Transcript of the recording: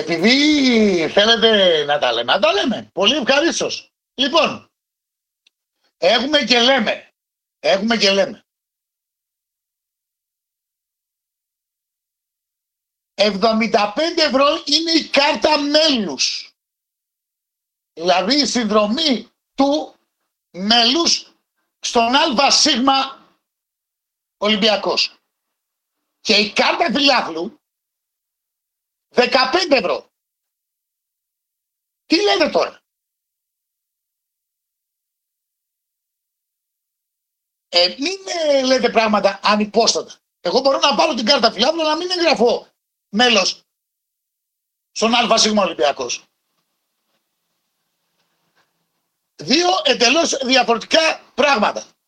επειδή θέλετε να τα λέμε, να τα λέμε. Πολύ ευχαρίστως. Λοιπόν, έχουμε και λέμε. 75€ είναι η κάρτα μέλους. Δηλαδή η συνδρομή του μέλους στον ΑΣ Ολυμπιακός. Και η κάρτα φιλάθλου 15€. Τι λέτε τώρα? Μην λέτε πράγματα ανυπόστατα. Εγώ μπορώ να πάρω την κάρτα φιλάθλου να μην εγγραφώ μέλος στον ΑΣ Ολυμπιακός. Δύο εντελώς διαφορετικά πράγματα.